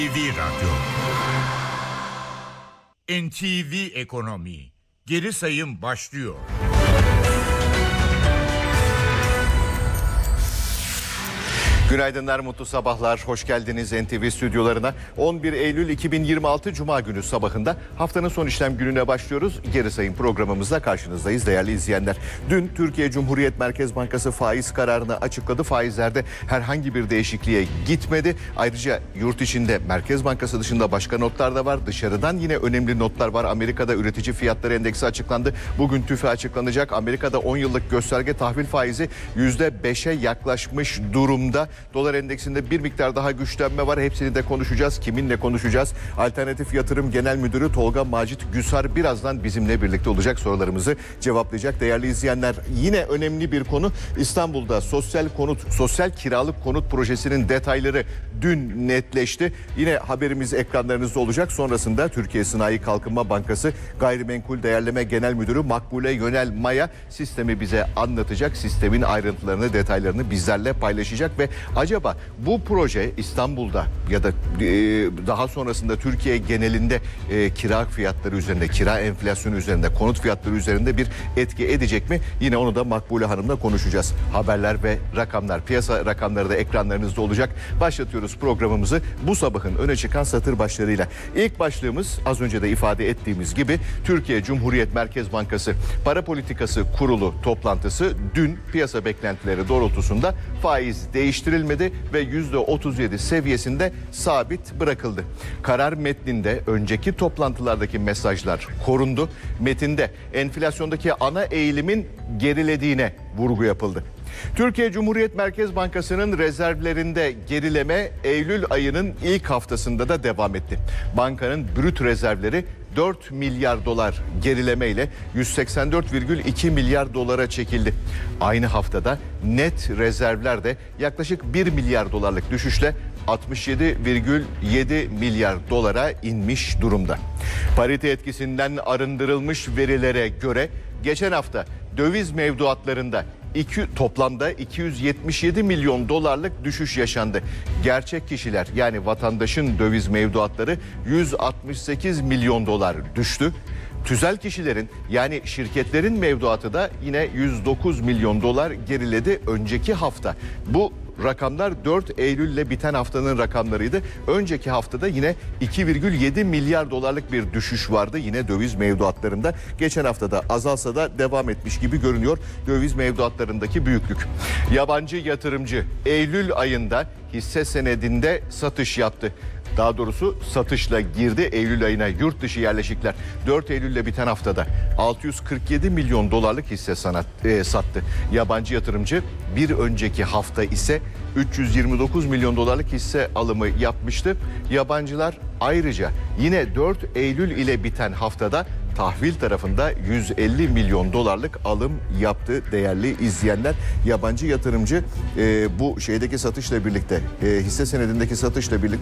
NTV Radyo. NTV Ekonomi. Geri sayım başlıyor. Günaydınlar, mutlu sabahlar. Hoş geldiniz NTV stüdyolarına. 11 Eylül 2026 Cuma günü sabahında haftanın son işlem gününe başlıyoruz. Geri sayım programımızla karşınızdayız değerli izleyenler. Dün Türkiye Cumhuriyet Merkez Bankası faiz kararını açıkladı. Faizlerde herhangi bir değişikliğe gitmedi. Ayrıca yurt içinde Merkez Bankası dışında başka notlar da var. Dışarıdan yine önemli notlar var. Amerika'da üretici fiyatları endeksi açıklandı. Bugün TÜFE açıklanacak. Amerika'da 10 yıllık gösterge tahvil faizi %5'e yaklaşmış durumda. Dolar endeksinde bir miktar daha güçlenme var. Hepsini de konuşacağız. Kiminle konuşacağız? Alternatif Yatırım Genel Müdürü Tolga Macit Güsar birazdan bizimle birlikte olacak. Sorularımızı cevaplayacak. Değerli izleyenler, yine önemli bir konu. İstanbul'da sosyal kiralık konut projesinin detayları dün netleşti. Yine haberimiz ekranlarınızda olacak. Sonrasında Türkiye Sanayi Kalkınma Bankası Gayrimenkul Değerleme Genel Müdürü Makbule Yönel Maya sistemi bize anlatacak. Sistemin ayrıntılarını, detaylarını bizlerle paylaşacak ve acaba bu proje İstanbul'da ya da daha sonrasında Türkiye genelinde kira fiyatları üzerinde, kira enflasyonu üzerinde, konut fiyatları üzerinde bir etki edecek mi? Yine onu da Makbule Hanım'la konuşacağız. Haberler ve rakamlar, piyasa rakamları da ekranlarınızda olacak. Başlatıyoruz programımızı bu sabahın öne çıkan satır başlarıyla. İlk başlığımız az önce de ifade ettiğimiz gibi Türkiye Cumhuriyet Merkez Bankası Para Politikası Kurulu toplantısı dün piyasa beklentileri doğrultusunda faiz değiştirilmedi ve %37 seviyesinde sabit bırakıldı. Karar metninde önceki toplantılardaki mesajlar korundu. Metinde enflasyondaki ana eğilimin gerilediğine vurgu yapıldı. Türkiye Cumhuriyet Merkez Bankası'nın rezervlerinde gerileme Eylül ayının ilk haftasında da devam etti. Bankanın brüt rezervleri 4 milyar dolar gerilemeyle 184,2 milyar dolara çekildi. Aynı haftada net rezervler de yaklaşık 1 milyar dolarlık düşüşle 67,7 milyar dolara inmiş durumda. Parite etkisinden arındırılmış verilere göre geçen hafta döviz mevduatlarında toplamda 277 milyon dolarlık düşüş yaşandı. Gerçek kişiler yani vatandaşın döviz mevduatları 168 milyon dolar düştü. Tüzel kişilerin yani şirketlerin mevduatı da yine 109 milyon dolar geriledi önceki hafta. Bu rakamlar 4 Eylül ile biten haftanın rakamlarıydı. Önceki haftada yine 2,7 milyar dolarlık bir düşüş vardı yine döviz mevduatlarında. Geçen haftada azalsa da devam etmiş gibi görünüyor döviz mevduatlarındaki büyüklük. Yabancı yatırımcı Eylül ayında hisse senedinde satış yaptı. Daha doğrusu satışla girdi Eylül ayına yurt dışı yerleşikler. 4 Eylül ile biten haftada 647 milyon dolarlık hisse sattı. Yabancı yatırımcı bir önceki hafta ise 329 milyon dolarlık hisse alımı yapmıştı. Yabancılar ayrıca yine 4 Eylül ile biten haftada tahvil tarafında 150 milyon dolarlık alım yaptı değerli izleyenler. Yabancı yatırımcı bu şeydeki satışla birlikte hisse senedindeki satışla birlikte